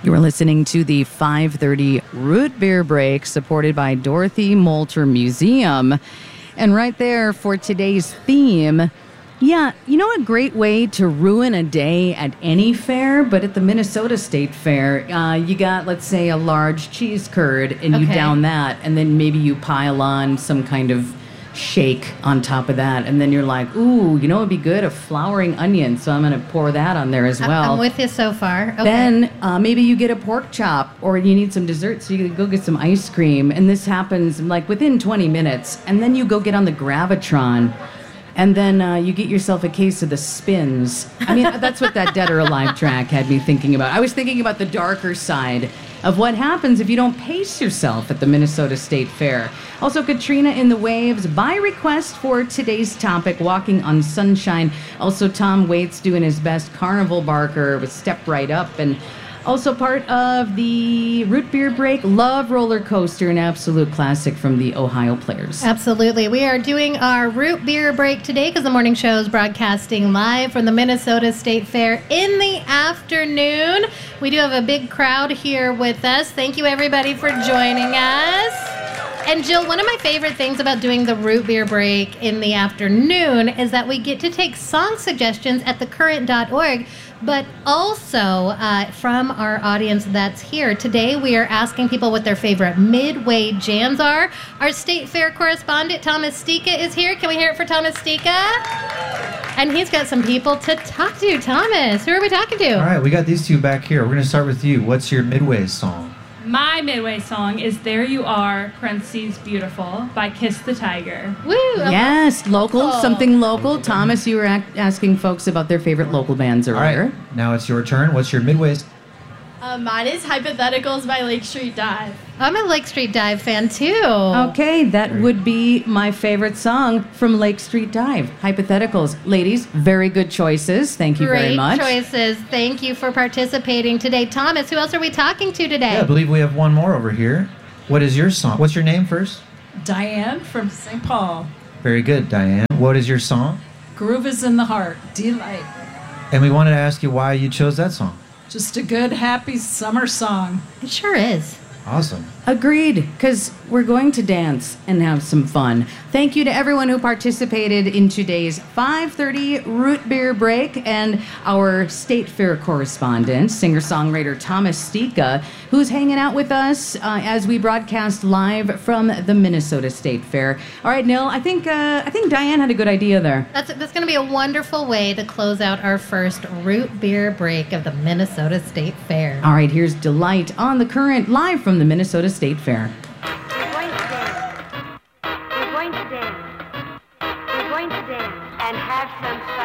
You are listening to the 5:30 Root Beer Break, supported by Dorothy Moulter Museum. And right there for today's theme, yeah, you know, a great way to ruin a day at any fair, but at the Minnesota State Fair, you got, let's say, a large cheese curd, and you down that, and then maybe you pile on some kind of shake on top of that, and then you're like, ooh, you know what would be good? A flowering onion, so I'm going to pour that on there as well. I'm with you so far. Okay. Then maybe you get a pork chop, or you need some dessert, so you go get some ice cream, and this happens like within 20 minutes, and then you go get on the Gravitron, and then you get yourself a case of the Spins. I mean, that's what that Dead or Alive track had me thinking about. I was thinking about the darker side of what happens if you don't pace yourself at the Minnesota State Fair. Also, Katrina in the Waves, by request for today's topic, Walking on Sunshine. Also, Tom Waits doing his best, Carnival Barker with Step Right Up. And also part of the Root Beer Break, Love Roller Coaster, an absolute classic from the Ohio Players. Absolutely. We are doing our Root Beer Break today because the morning show is broadcasting live from the Minnesota State Fair in the afternoon. We do have a big crowd here with us. Thank you, everybody, for joining us. And Jill, one of my favorite things about doing the Root Beer Break in the afternoon is that we get to take song suggestions at thecurrent.org, but also from our audience that's here. Today we are asking people what their favorite midway jams are. Our State Fair correspondent, Thomas Stika, is here. Can we hear it for Thomas Stika? And he's got some people to talk to. Thomas, who are we talking to? All right, we got these two back here. We're going to start with you. What's your midway song? My midway song is There You Are, parentheses, Beautiful, by Kiss the Tiger. Woo! Yes, local, something local. Thomas, you were asking folks about their favorite local bands earlier. All right, now it's your turn. What's your midway? Mine is Hypotheticals by Lake Street Dive. I'm a Lake Street Dive fan, too. Okay, that would be my favorite song from Lake Street Dive, Hypotheticals. Ladies, very good choices. Thank you very much. Great choices. Thank you for participating today. Thomas, who else are we talking to today? Yeah, I believe we have one more over here. What is your song? What's your name first? Diane from St. Paul. Very good, Diane. What is your song? Groove is in the Heart. Delight. And we wanted to ask you why you chose that song. Just a good, happy summer song. It sure is. Awesome. Agreed, because we're going to dance and have some fun. Thank you to everyone who participated in today's 5:30 Root Beer Break, and our State Fair correspondent, singer-songwriter Thomas Stika, who's hanging out with us as we broadcast live from the Minnesota State Fair. All right, Nil, I think Diane had a good idea there. That's going to be a wonderful way to close out our first Root Beer Break of the Minnesota State Fair. All right, here's Delight on the Current, live from the Minnesota State Fair. We're going to dance. We're going to dance. We're going to dance and have some fun.